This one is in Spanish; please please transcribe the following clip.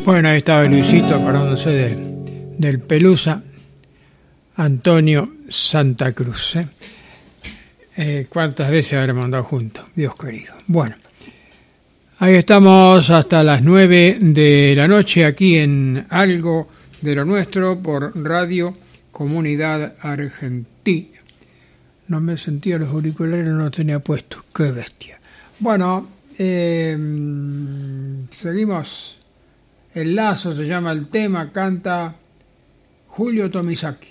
Bueno, ahí estaba Luisito acordándose del Pelusa Antonio Santa Cruz. ¿Cuántas veces habremos andado juntos? Dios querido. Bueno, ahí estamos hasta las 9 de la noche aquí en Algo de lo Nuestro por Radio Comunidad Argentina. No me sentía los auriculares, no los tenía puestos. ¡Qué bestia! Bueno, seguimos. El lazo se llama el tema, canta Julio Tomisaki.